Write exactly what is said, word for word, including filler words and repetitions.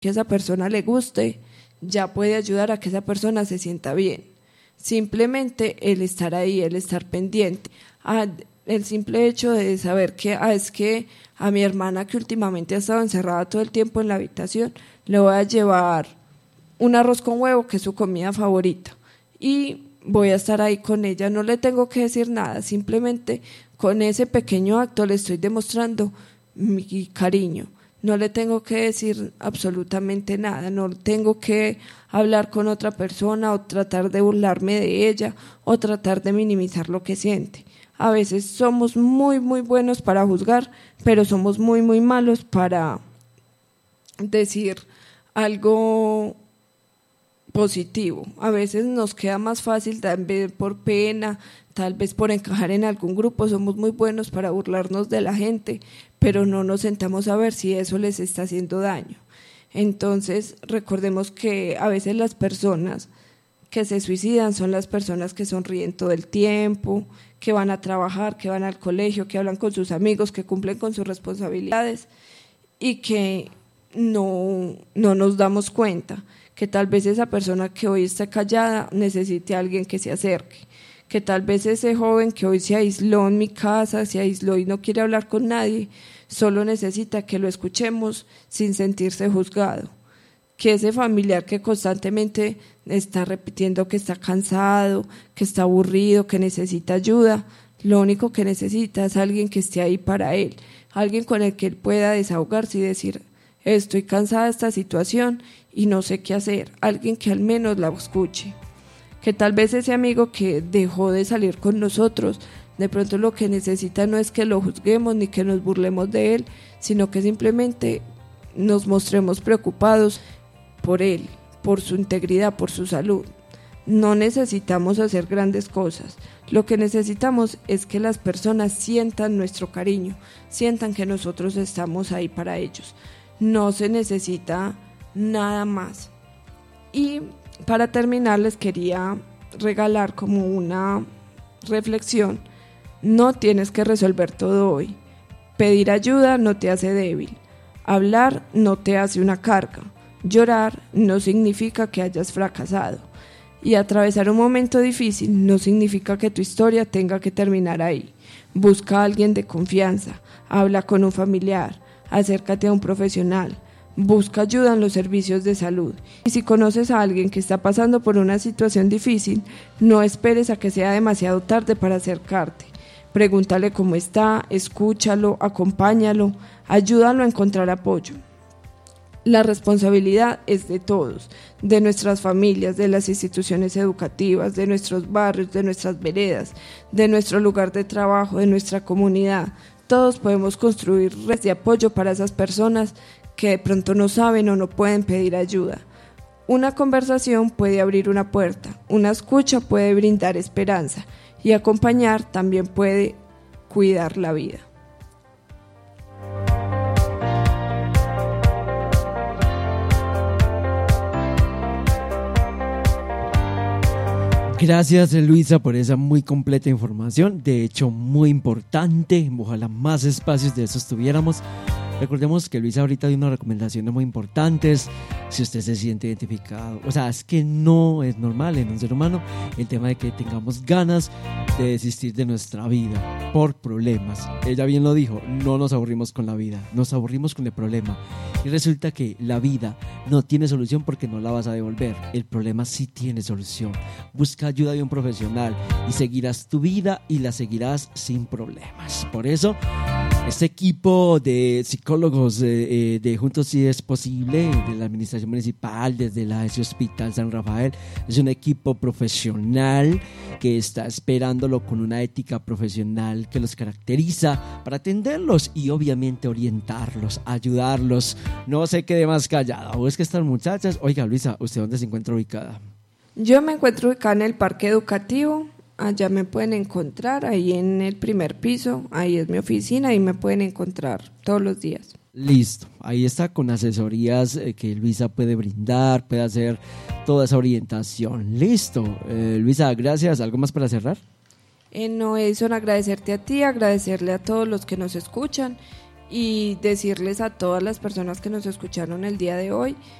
que a esa persona le guste, ya puede ayudar a que esa persona se sienta bien. Simplemente el estar ahí, el estar pendiente, ah, el simple hecho de saber que ah, es que a mi hermana que últimamente ha estado encerrada todo el tiempo en la habitación, le voy a llevar un arroz con huevo, que es su comida favorita, y voy a estar ahí con ella, no le tengo que decir nada, simplemente con ese pequeño acto le estoy demostrando mi cariño. No le tengo que decir absolutamente nada, no tengo que hablar con otra persona o tratar de burlarme de ella o tratar de minimizar lo que siente. A veces somos muy, muy buenos para juzgar, pero somos muy, muy malos para decir algo positivo. A veces nos queda más fácil, tal vez por pena, tal vez por encajar en algún grupo, somos muy buenos para burlarnos de la gente, pero no nos sentamos a ver si eso les está haciendo daño. Entonces, recordemos que a veces las personas que se suicidan son las personas que sonríen todo el tiempo, que van a trabajar, que van al colegio, que hablan con sus amigos, que cumplen con sus responsabilidades y que no, no nos damos cuenta que tal vez esa persona que hoy está callada necesite a alguien que se acerque, que tal vez ese joven que hoy se aisló en mi casa, se aisló y no quiere hablar con nadie, solo necesita que lo escuchemos sin sentirse juzgado, que ese familiar que constantemente está repitiendo que está cansado, que está aburrido, que necesita ayuda, lo único que necesita es alguien que esté ahí para él, alguien con el que él pueda desahogarse y decir, estoy cansada de esta situación y no sé qué hacer, alguien que al menos la escuche. Que tal vez ese amigo que dejó de salir con nosotros, de pronto lo que necesita no es que lo juzguemos ni que nos burlemos de él, sino que simplemente nos mostremos preocupados por él, por su integridad, por su salud. No necesitamos hacer grandes cosas, lo que necesitamos es que las personas sientan nuestro cariño, sientan que nosotros estamos ahí para ellos. No se necesita nada más. Y para terminar les quería regalar como una reflexión. No tienes que resolver todo hoy. Pedir ayuda no te hace débil. Hablar no te hace una carga. Llorar no significa que hayas fracasado. Y atravesar un momento difícil no significa que tu historia tenga que terminar ahí. Busca a alguien de confianza. Habla con un familiar. Acércate a un profesional. Busca ayuda en los servicios de salud. Y si conoces a alguien que está pasando por una situación difícil, no esperes a que sea demasiado tarde para acercarte. Pregúntale cómo está, escúchalo, acompáñalo, ayúdalo a encontrar apoyo. La responsabilidad es de todos, de nuestras familias, de las instituciones educativas, de nuestros barrios, de nuestras veredas, de nuestro lugar de trabajo, de nuestra comunidad. Todos podemos construir redes de apoyo para esas personas que de pronto no saben o no pueden pedir ayuda. Una conversación puede abrir una puerta, una escucha puede brindar esperanza y acompañar también puede cuidar la vida. Gracias, Luisa, por esa muy completa información, de hecho muy importante. Ojalá más espacios de esos tuviéramos. Recordemos que Luisa ahorita dio unas recomendaciones muy importantes. Si usted se siente identificado, o sea, es que no es normal en un ser humano el tema de que tengamos ganas de desistir de nuestra vida por problemas. Ella bien lo dijo, no nos aburrimos con la vida, nos aburrimos con el problema. Y resulta que la vida no tiene solución porque no la vas a devolver. El problema sí tiene solución. Busca ayuda de un profesional y seguirás tu vida y la seguirás sin problemas. Por eso, este equipo de psicólogos eh, de Juntos Si Es Posible, de la Administración Municipal, desde la ese Hospital San Rafael, es un equipo profesional que está esperándolo con una ética profesional que los caracteriza para atenderlos y obviamente orientarlos, ayudarlos. No se quede más callada, busque estas muchachas. Oiga, Luisa, ¿usted dónde se encuentra ubicada? Yo me encuentro ubicada en el Parque Educativo. Allá me pueden encontrar, ahí en el primer piso, ahí es mi oficina y me pueden encontrar todos los días. Listo, ahí está con asesorías eh, que Luisa puede brindar, puede hacer toda esa orientación. Listo, eh, Luisa, gracias. ¿Algo más para cerrar? Eh, no, Edison, agradecerte a ti, agradecerle a todos los que nos escuchan y decirles a todas las personas que nos escucharon el día de hoy